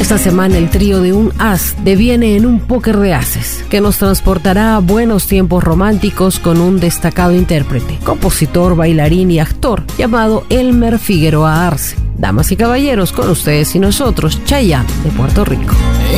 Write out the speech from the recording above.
Esta semana el trío de un as deviene en un póker de ases que nos transportará a buenos tiempos románticos con un destacado intérprete, compositor, bailarín y actor llamado Elmer Figueroa Arce. Damas y caballeros, con ustedes y nosotros, Chayanne de Puerto Rico.